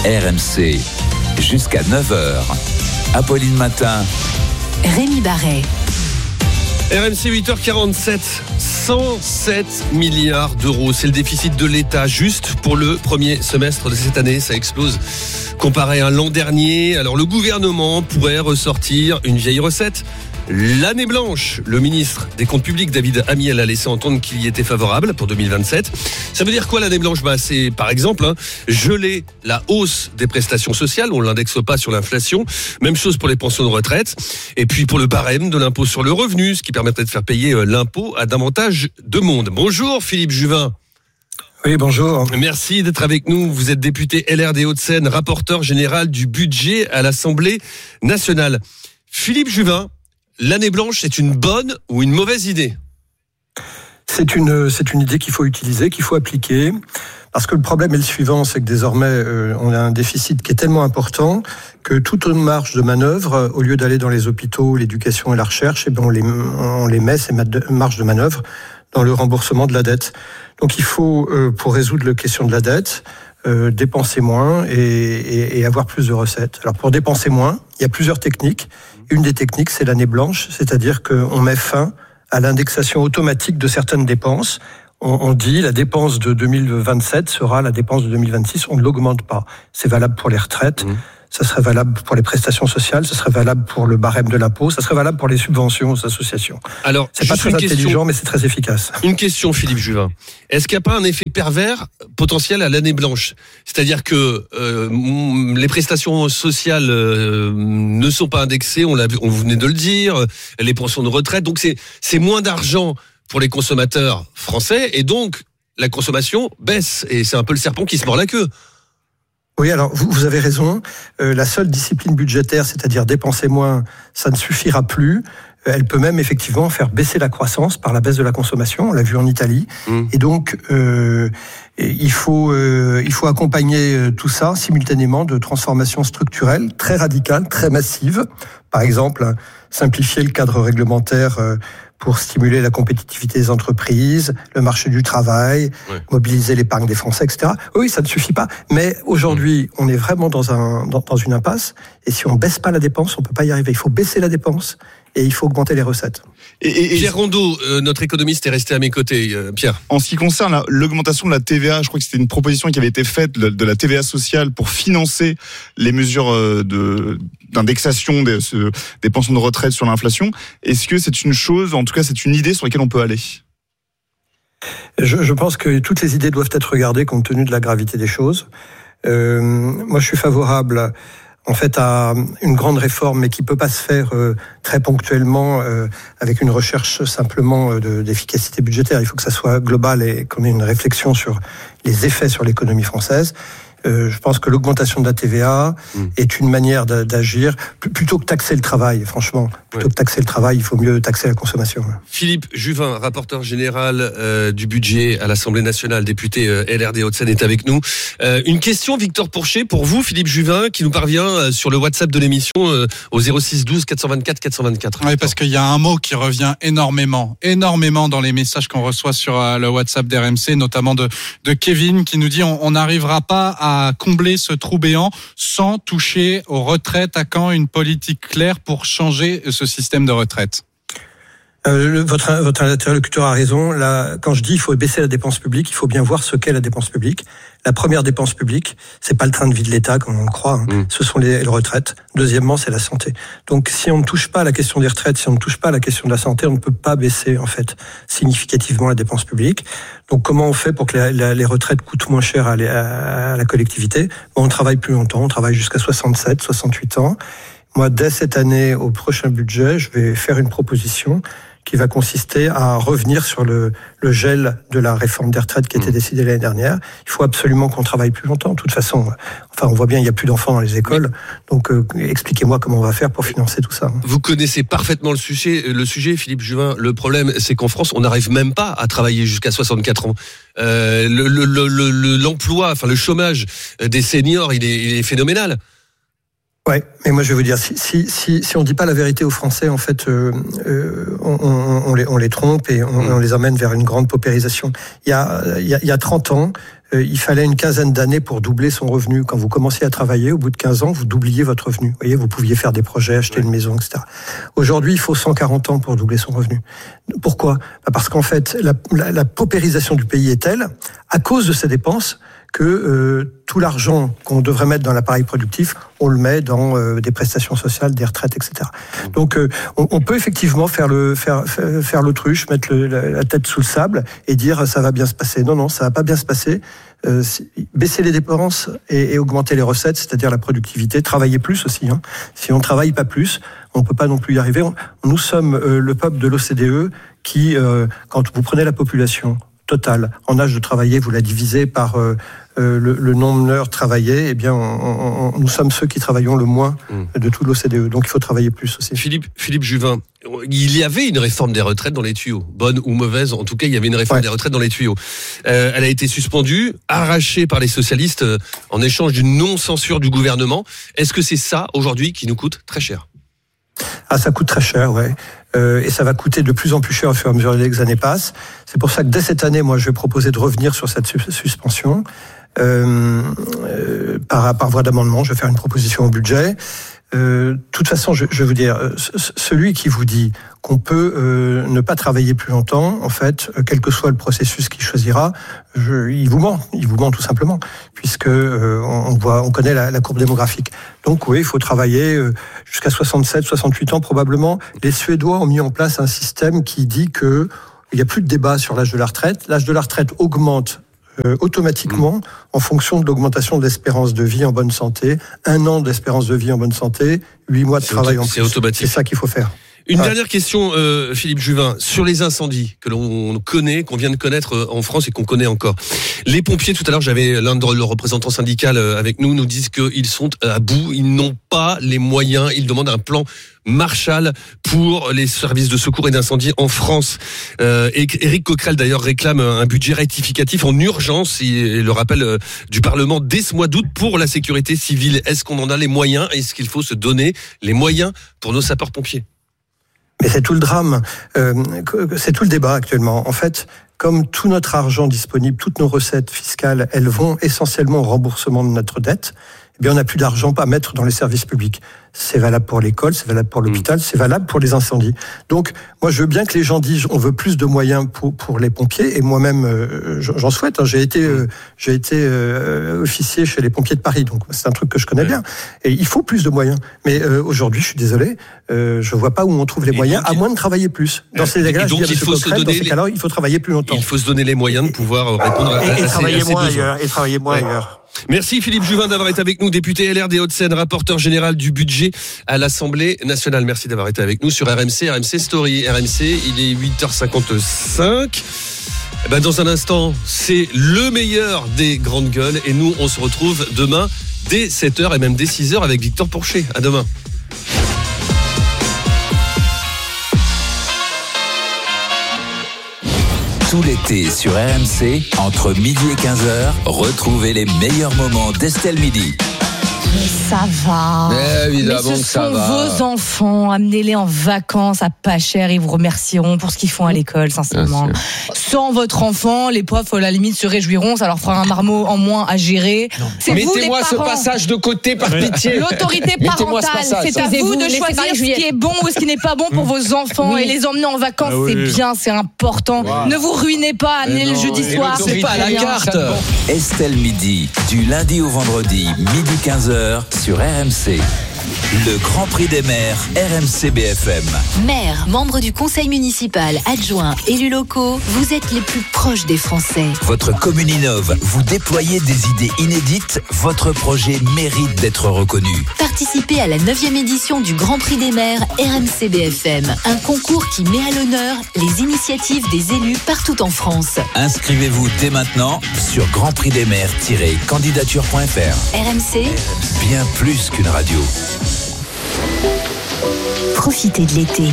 RMC, jusqu'à 9h. Apolline Matin. Rémi Barret. RMC 8h47, 107 milliards d'euros. C'est le déficit de l'État juste pour le premier semestre de cette année. Ça explose comparé à l'an dernier. Alors le gouvernement pourrait ressortir une vieille recette. L'année blanche, le ministre des Comptes publics, David Amiel, a laissé entendre qu'il y était favorable pour 2027. Ça veut dire quoi l'année blanche ? C'est par exemple geler la hausse des prestations sociales, on ne l'indexe pas sur l'inflation. Même chose pour les pensions de retraite. Et puis pour le barème de l'impôt sur le revenu, ce qui permettrait de faire payer l'impôt à davantage de monde. Bonjour Philippe Juvin. Oui, bonjour. Merci d'être avec nous. Vous êtes député LR des Hauts-de-Seine, rapporteur général du budget à l'Assemblée nationale. Philippe Juvin, l'année blanche, c'est une bonne ou une mauvaise idée ? C'est une idée qu'il faut utiliser, qu'il faut appliquer. Parce que le problème est le suivant, c'est que désormais, on a un déficit qui est tellement important que toute une marge de manœuvre, au lieu d'aller dans les hôpitaux, l'éducation et la recherche, on les met, ces marges de manœuvre, dans le remboursement de la dette. Donc il faut, pour résoudre la question de la dette, dépenser moins et avoir plus de recettes. Alors pour dépenser moins, il y a plusieurs techniques. Une des techniques, c'est l'année blanche, c'est-à-dire qu'on met fin à l'indexation automatique de certaines dépenses. On dit la dépense de 2027 sera la dépense de 2026, on ne l'augmente pas. C'est valable pour les retraites, ça serait valable pour les prestations sociales, ça serait valable pour le barème de l'impôt, ça serait valable pour les subventions aux associations. Alors, c'est pas très intelligent, mais c'est très efficace. Une question, Philippe Juvin. Est-ce qu'il n'y a pas un effet pervers potentiel à l'année blanche ? C'est-à-dire que les prestations sociales ne sont pas indexées, on venait de le dire, les pensions de retraite, donc c'est moins d'argent pour les consommateurs français, et donc la consommation baisse, et c'est un peu le serpent qui se mord la queue. Oui, alors vous avez raison. La seule discipline budgétaire, c'est-à-dire dépenser moins, ça ne suffira plus. Elle peut même effectivement faire baisser la croissance par la baisse de la consommation. On l'a vu en Italie. Et donc, il faut accompagner tout ça simultanément de transformations structurelles très radicales, très massives. Par exemple, simplifier le cadre réglementaire pour stimuler la compétitivité des entreprises, le marché du travail, mobiliser l'épargne des Français, etc. Oui, ça ne suffit pas. Mais aujourd'hui, on est vraiment dans une impasse. Et si on baisse pas la dépense, on peut pas y arriver. Il faut baisser la dépense et il faut augmenter les recettes. Et Pierre Rondeau, notre économiste, est resté à mes côtés. Pierre. En ce qui concerne l'augmentation de la TVA, je crois que c'était une proposition qui avait été faite de la TVA sociale pour financer les mesures d'indexation des pensions de retraite sur l'inflation. Est-ce que c'est une chose, en tout cas c'est une idée sur laquelle on peut aller ? Je pense que toutes les idées doivent être regardées compte tenu de la gravité des choses. Moi je suis favorable en fait à une grande réforme, mais qui peut pas se faire très ponctuellement avec une recherche simplement d'efficacité budgétaire. Il faut que ça soit global et qu'on ait une réflexion sur les effets sur l'économie française. Je pense que l'augmentation de la TVA est une manière d'agir, plutôt que taxer le travail, franchement. Plutôt que taxer le travail, il faut mieux taxer la consommation. Philippe Juvin, rapporteur général du budget à l'Assemblée nationale, député LR des Hauts-de-Seine, est avec nous. Une question, Victor Pourchet, pour vous, Philippe Juvin, qui nous parvient sur le WhatsApp de l'émission au 06 12 424 424. Oui, parce qu'il y a un mot qui revient énormément dans les messages qu'on reçoit sur le WhatsApp d'RMC, notamment de Kevin, qui nous dit on n'arrivera pas à combler ce trou béant sans toucher aux retraites. À quand une politique claire pour changer ce système de retraite ? Votre interlocuteur a raison. Là, quand je dis il faut baisser la dépense publique, il faut bien voir ce qu'est la dépense publique. La première dépense publique, c'est pas le train de vie de l'État comme on le croit, ce sont les retraites. Deuxièmement, c'est la santé. Donc si on ne touche pas à la question des retraites, si on ne touche pas à la question de la santé, on ne peut pas baisser en fait significativement la dépense publique. Donc comment on fait pour que les retraites coûtent moins cher à la collectivité ? On travaille plus longtemps, on travaille jusqu'à 67, 68 ans. Moi, dès cette année, au prochain budget, je vais faire une proposition qui va consister à revenir sur le gel de la réforme des retraites qui a été décidée l'année dernière. Il faut absolument qu'on travaille plus longtemps. De toute façon, on voit bien, il n'y a plus d'enfants dans les écoles. Donc, expliquez-moi comment on va faire pour financer tout ça. Vous connaissez parfaitement le sujet, Philippe Juvin. Le problème, c'est qu'en France, on n'arrive même pas à travailler jusqu'à 64 ans. L'emploi, enfin le chômage des seniors, il est phénoménal. Ouais, mais moi je vais vous dire, si on dit pas la vérité aux Français, en fait, on les trompe et on les emmène vers une grande paupérisation. Il y a 30 ans, il fallait une quinzaine d'années pour doubler son revenu. Quand vous commenciez à travailler, au bout de 15 ans, vous doubliez votre revenu. Vous voyez, vous pouviez faire des projets, acheter une maison, etc. Aujourd'hui, il faut 140 ans pour doubler son revenu. Pourquoi ? Parce qu'en fait, la paupérisation du pays est telle, à cause de ces dépenses, que tout l'argent qu'on devrait mettre dans l'appareil productif, on le met dans des prestations sociales, des retraites, etc. Donc on peut effectivement faire l'autruche, mettre la tête sous le sable et dire ça va bien se passer. Non, ça va pas bien se passer. Baisser les dépenses et augmenter les recettes, c'est-à-dire la productivité, travailler plus aussi. Si on travaille pas plus, on peut pas non plus y arriver. Nous sommes le peuple de l'OCDE qui, quand vous prenez la population totale en âge de travailler, vous la divisez par le nombre d'heures travaillées, eh bien, nous sommes ceux qui travaillons le moins de tout l'OCDE. Donc, il faut travailler plus aussi. Philippe Juvin, il y avait une réforme des retraites dans les tuyaux, bonne ou mauvaise. En tout cas, il y avait une réforme des retraites dans les tuyaux. Elle a été suspendue, arrachée par les socialistes en échange d'une non-censure du gouvernement. Est-ce que c'est ça aujourd'hui qui nous coûte très cher ? Ça coûte très cher, ouais. Et ça va coûter de plus en plus cher au fur et à mesure que les années passent. C'est pour ça que dès cette année, moi, je vais proposer de revenir sur cette suspension. Par voie d'amendement, je vais faire une proposition au budget. De toute façon, je vais vous dire, celui qui vous dit qu'on peut ne pas travailler plus longtemps, en fait, quel que soit le processus qu'il choisira, il vous ment tout simplement, puisque on connaît la courbe démographique. Donc oui, il faut travailler jusqu'à 67, 68 ans probablement. Les Suédois ont mis en place un système qui dit que il n'y a plus de débat sur l'âge de la retraite. L'âge de la retraite augmente automatiquement en fonction de l'augmentation de l'espérance de vie en bonne santé. 1 an d'espérance de vie en bonne santé, 8 mois de travail en plus. C'est automatique. C'est ça qu'il faut faire. Une dernière question, Philippe Juvin, sur les incendies que l'on connaît, qu'on vient de connaître en France et qu'on connaît encore. Les pompiers, tout à l'heure, j'avais l'un de leurs représentants syndicaux avec nous disent qu'ils sont à bout, ils n'ont pas les moyens, ils demandent un plan Marshall pour les services de secours et d'incendie en France. Éric Coquerel d'ailleurs réclame un budget rectificatif en urgence et le rappel du Parlement dès ce mois d'août pour la sécurité civile. Est-ce qu'on en a les moyens ? Est-ce qu'il faut se donner les moyens pour nos sapeurs-pompiers ? Mais c'est tout le drame, c'est tout le débat actuellement. En fait, comme tout notre argent disponible, toutes nos recettes fiscales, elles vont essentiellement au remboursement de notre dette, eh bien on n'a plus d'argent à mettre dans les services publics. C'est valable pour l'école, c'est valable pour l'hôpital, c'est valable pour les incendies. Donc, moi, je veux bien que les gens disent on veut plus de moyens pour les pompiers, et moi-même, j'en souhaite. J'ai été officier chez les pompiers de Paris, donc c'est un truc que je connais bien. Et il faut plus de moyens. Mais aujourd'hui, je suis désolé, je vois pas où on trouve les moyens, à moins de travailler plus. Dans ces cas-là, dans ces cas-là, il faut travailler plus longtemps. Il faut se donner les moyens de pouvoir répondre à ces besoins. Et travailler moins ailleurs. Merci Philippe Juvin d'avoir été avec nous, député LR des Hauts-de-Seine, rapporteur général du budget à l'Assemblée nationale. Merci d'avoir été avec nous sur RMC Story. RMC, il est 8h55. Dans un instant, c'est le meilleur des grandes gueules et nous, on se retrouve demain dès 7h et même dès 6h avec Victor Pourchet. À demain. Tout l'été sur RMC, entre midi et 15h, retrouvez les meilleurs moments d'Estelle Midi. Mais ça va. Évidemment mais ce sont vos enfants. Amenez-les en vacances à pas cher. Ils vous remercieront pour ce qu'ils font à l'école, sincèrement. Sans votre enfant, les profs, à la limite, se réjouiront. Ça leur fera un marmot en moins à gérer. Mettez-moi ce passage de côté, par pitié. L'autorité parentale, c'est à vous de choisir ce qui est bon ou ce qui n'est pas bon pour vos enfants et les emmener en vacances. C'est bien, c'est important. Ne vous ruinez pas. Amenez le jeudi soir. C'est pas à la carte. Estelle Midi, du lundi au vendredi, midi 15h. Sur RMC. Le Grand Prix des maires, RMC BFM. Maire, membre du conseil municipal, adjoint, élus locaux, vous êtes les plus proches des Français. Votre commune innove, vous déployez des idées inédites, votre projet mérite d'être reconnu. Participez à la 9e édition du Grand Prix des maires RMC BFM. Un concours qui met à l'honneur les initiatives des élus partout en France. Inscrivez-vous dès maintenant sur grandprixdesmaires-candidature.fr. RMC, bien plus qu'une radio. profitez de l'été.